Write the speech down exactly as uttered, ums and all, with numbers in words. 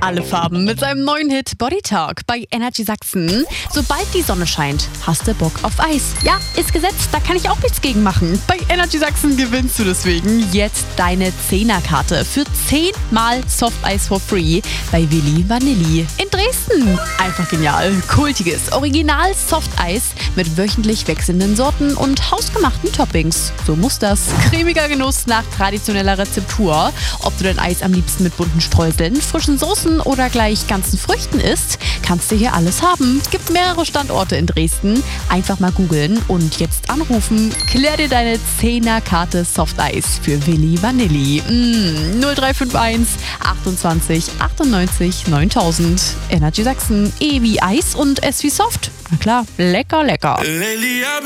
alle Farben mit seinem neuen Hit Body Talk bei Energy Sachsen. Sobald die Sonne scheint, hast du Bock auf Eis. Ja, ist gesetzt, da kann ich auch nichts gegen machen. Bei Energy Sachsen gewinnst du deswegen jetzt deine Zehnerkarte für zehn Mal Softeis for free bei Willi Vanilli in Dresden. Einfach genial. Kultiges Original Softeis mit wöchentlich wechselnden Sorten und hausgemachten Toppings. So muss das. Cremiger Genuss nach traditioneller Rezeptur. Ob du dein Eis am liebsten mit bunten Streuseln, frischen Soßen oder gleich ganzen Früchten isst, kannst du hier alles haben. Gibt mehrere Standorte in Dresden. Einfach mal googeln und jetzt anrufen. Klär dir deine Zehnerkarte Softeis für Willi Vanilli. Mm, null drei fünf eins achtundzwanzig achtundneunzig neuntausend. Energy Sachsen. E wie Eis und S wie Soft. Na klar, lecker, lecker.